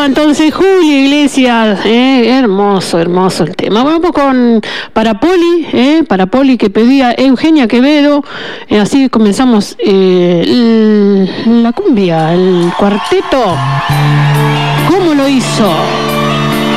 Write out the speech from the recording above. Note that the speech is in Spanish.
pasaba entonces Julio Iglesias, hermoso el tema. Vamos con para Poli que pedía Eugenia Quevedo, así comenzamos la cumbia, el cuarteto. ¿Cómo lo hizo?